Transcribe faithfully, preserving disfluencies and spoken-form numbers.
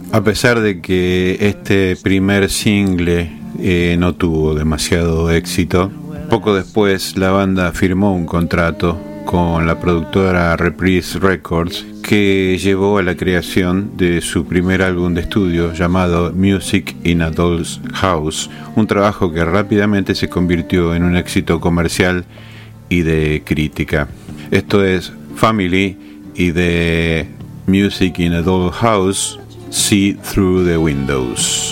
A pesar de que este primer single eh, no tuvo demasiado éxito, poco después la banda firmó un contrato con la productora Reprise Records que llevó a la creación de su primer álbum de estudio llamado Music in a Doll's House, un trabajo que rápidamente se convirtió en un éxito comercial y de crítica. Esto es Family y de Music in a Doll's House, See Through the Windows.